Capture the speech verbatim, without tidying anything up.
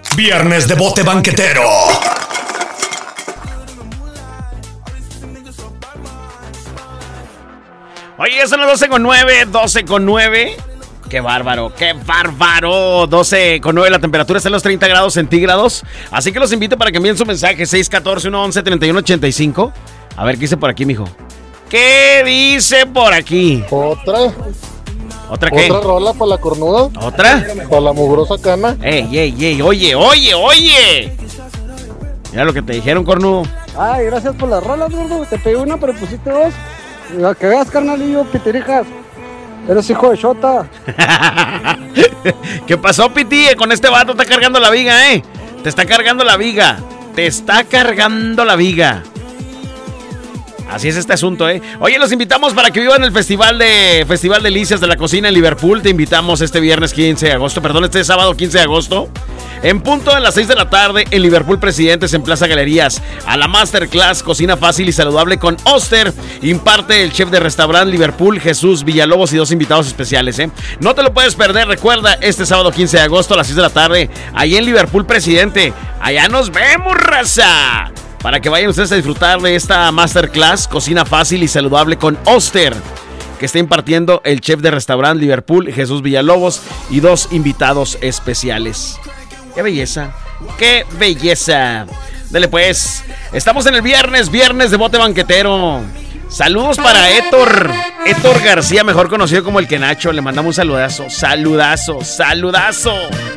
Viernes de bote banquetero. Oye, son las doce con nueve, doce con nueve. ¡Qué bárbaro, qué bárbaro! doce con nueve, la temperatura está en los treinta grados centígrados. Así que los invito para que envíen su mensaje seis uno cuatro, uno once, treinta y uno ochenta y cinco. A ver, ¿qué dice por aquí, mijo? ¿Qué dice por aquí? Otra. ¿Otra qué? Otra rola para la cornuda. ¿Otra? Para la mugrosa cana. ¡Ey, ey, ey! ¡Oye, oye, oye! Mira lo que te dijeron, cornudo. Ay, gracias por las rolas, gordo. Te pegué una, pero pusiste dos. La que veas, carnalillo, piterijas. Eres hijo de Shota. ¿Qué pasó, Piti? Con este vato está cargando la viga, ¿eh? Te está cargando la viga. Te está cargando la viga. Así es este asunto, ¿eh? Oye, los invitamos para que vivan el Festival de Festival Delicias de la Cocina en Liverpool. Te invitamos este viernes quince de agosto, perdón, este sábado quince de agosto. En punto de las seis de la tarde en Liverpool Presidentes en Plaza Galerías. A la Masterclass Cocina Fácil y Saludable con Oster. Imparte el chef de restaurante Liverpool, Jesús Villalobos, y dos invitados especiales, ¿eh? No te lo puedes perder, recuerda, este sábado quince de agosto a las seis de la tarde, ahí en Liverpool Presidente. Allá nos vemos, raza. Para que vayan ustedes a disfrutar de esta Masterclass Cocina Fácil y Saludable con Oster, que está impartiendo el chef de restaurante Liverpool, Jesús Villalobos, y dos invitados especiales. ¡Qué belleza! ¡Qué belleza! Dale pues, estamos en el viernes, viernes de bote banquetero. Saludos para Héctor, Héctor García, mejor conocido como el Kenacho. Le mandamos un saludazo, saludazo, saludazo.